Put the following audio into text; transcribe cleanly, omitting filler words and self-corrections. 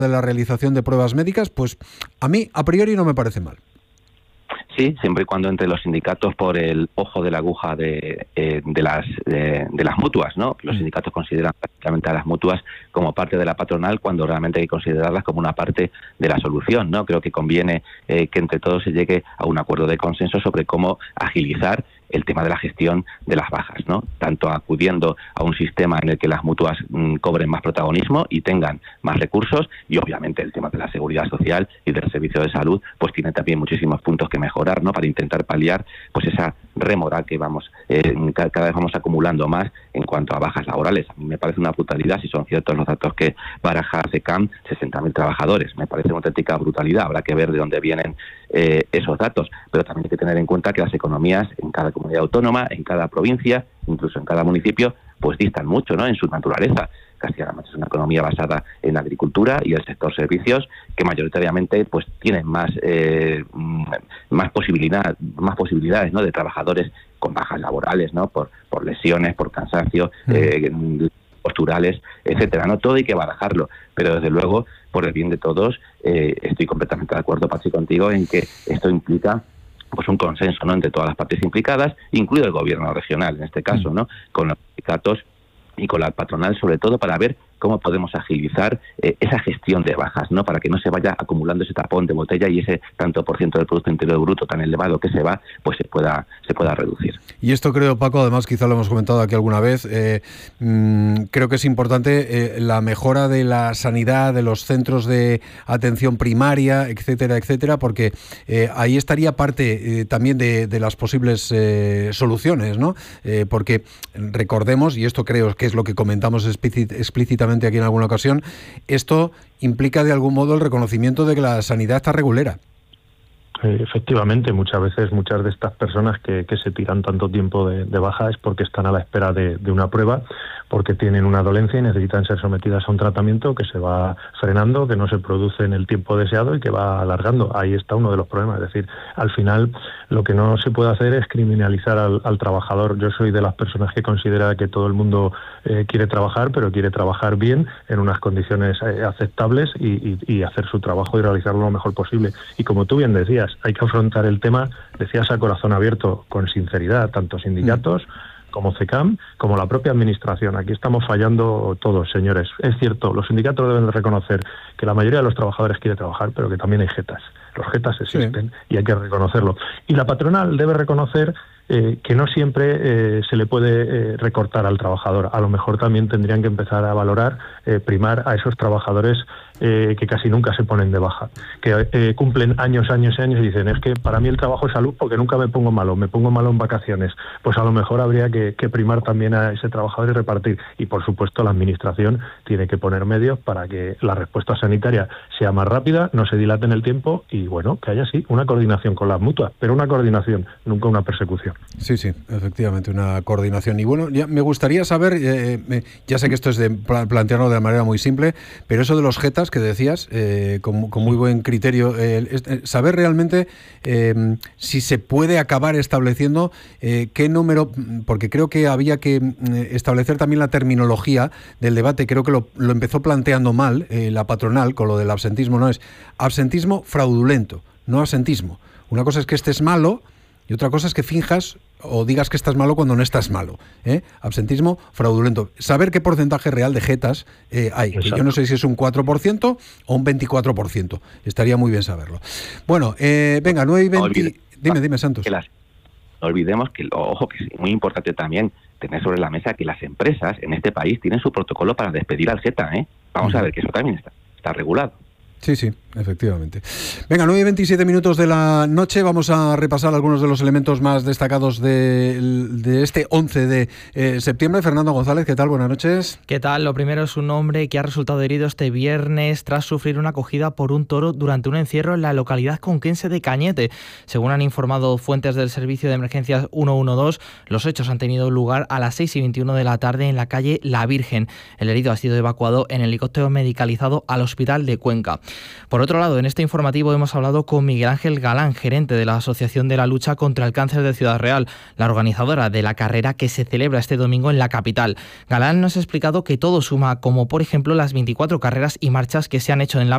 de la realización de pruebas médicas, pues a mí a priori no me parece mal. Sí, siempre y cuando entre los sindicatos por el ojo de la aguja de las mutuas, ¿no? Los sindicatos consideran prácticamente a las mutuas como parte de la patronal cuando realmente hay que considerarlas como una parte de la solución, ¿no? Creo que conviene que entre todos se llegue a un acuerdo de consenso sobre cómo agilizar el tema de la gestión de las bajas, ¿no? Tanto acudiendo a un sistema en el que las mutuas cobren más protagonismo y tengan más recursos, y obviamente el tema de la seguridad social y del servicio de salud pues tiene también muchísimos puntos que mejorar, ¿no? Para intentar paliar pues esa rémora que cada vez vamos acumulando más en cuanto a bajas laborales. A mí me parece una brutalidad, si son ciertos los datos que baraja CECAM, 60.000 trabajadores. Me parece una auténtica brutalidad. Habrá que ver de dónde vienen esos datos, pero también hay que tener en cuenta que las economías en cada comunidad autónoma, en cada provincia, incluso en cada municipio, pues distan mucho, ¿no? En su naturaleza. Castilla-La Mancha es una economía basada en la agricultura y el sector servicios, que mayoritariamente pues tienen más posibilidades, ¿no? De trabajadores con bajas laborales, ¿no? Por lesiones, por cansancio, posturales, etcétera, ¿no? Todo hay que barajarlo, pero desde luego, por el bien de todos, estoy completamente de acuerdo, Pachi, contigo en que esto implica pues un consenso, ¿no? Entre todas las partes implicadas, incluido el gobierno regional, en este caso, ¿no? Con los sindicatos y con la patronal, sobre todo para ver cómo podemos agilizar esa gestión de bajas, ¿no? Para que no se vaya acumulando ese tapón de botella y ese tanto por ciento del Producto Interior Bruto tan elevado que se va, pues se pueda reducir. Y esto creo, Paco, además quizá lo hemos comentado aquí alguna vez, creo que es importante la mejora de la sanidad, de los centros de atención primaria, etcétera, etcétera, porque ahí estaría parte también de las posibles soluciones, ¿no? Porque recordemos, y esto creo que es lo que comentamos explícitamente aquí en alguna ocasión, esto implica de algún modo el reconocimiento de que la sanidad está regulera. Efectivamente, muchas veces muchas de estas personas que se tiran tanto tiempo de baja es porque están a la espera de una prueba, porque tienen una dolencia y necesitan ser sometidas a un tratamiento que se va frenando, que no se produce en el tiempo deseado y que va alargando. Ahí está uno de los problemas. Es decir, al final lo que no se puede hacer es criminalizar al trabajador. Yo soy de las personas que considera que todo el mundo quiere trabajar, pero quiere trabajar bien, en unas condiciones aceptables y hacer su trabajo y realizarlo lo mejor posible. Y como tú bien decías, hay que afrontar el tema, decías, a corazón abierto, con sinceridad, tanto sindicatos como CECAM, como la propia administración. Aquí estamos fallando todos, señores. Es cierto, los sindicatos deben de reconocer que la mayoría de los trabajadores quiere trabajar, pero que también hay jetas. Los jetas existen y hay que reconocerlo. Y la patronal debe reconocer que no siempre se le puede recortar al trabajador. A lo mejor también tendrían que empezar a valorar, primar a esos trabajadores que casi nunca se ponen de baja, que cumplen años y dicen, es que para mí el trabajo es salud porque nunca me pongo malo en vacaciones. Pues a lo mejor habría que primar también a ese trabajador y repartir. Y por supuesto la administración tiene que poner medios para que la respuesta sanitaria sea más rápida, no se dilate en el tiempo y bueno, que haya sí una coordinación con las mutuas, pero una coordinación, nunca una persecución. Sí, efectivamente, una coordinación. Y bueno, ya me gustaría saber, ya sé que esto es de plantearlo de manera muy simple, pero eso de los jetas que decías, con muy buen criterio, saber realmente si se puede acabar estableciendo qué número, porque creo que había que establecer también la terminología del debate. Creo que lo empezó planteando mal la patronal con lo del absentismo. No es absentismo fraudulento, no absentismo. Una cosa es que estés malo y otra cosa es que finjas o digas que estás malo cuando no estás malo. Absentismo fraudulento. Saber qué porcentaje real de jetas hay. Que yo no sé si es un 4% o un 24%. Estaría muy bien saberlo. Bueno, venga, 9:20. Dime, Santos. No olvidemos que, ojo, que es muy importante también tener sobre la mesa que las empresas en este país tienen su protocolo para despedir al jeta. Vamos a ver que eso también está regulado. Sí, efectivamente. Venga, 9:27 de la noche. Vamos a repasar algunos de los elementos más destacados de este 11 de septiembre. Fernando González, ¿qué tal? Buenas noches. ¿Qué tal? Lo primero es un hombre que ha resultado herido este viernes tras sufrir una acogida por un toro durante un encierro en la localidad conquense de Cañete. Según han informado fuentes del Servicio de Emergencias 112, los hechos han tenido lugar a las 6:21 de la tarde en la calle La Virgen. El herido ha sido evacuado en helicóptero medicalizado al hospital de Cuenca. Por otro lado, en este informativo hemos hablado con Miguel Ángel Galán, gerente de la Asociación de la Lucha contra el Cáncer de Ciudad Real, la organizadora de la carrera que se celebra este domingo en la capital. Galán nos ha explicado que todo suma, como por ejemplo las 24 carreras y marchas que se han hecho en la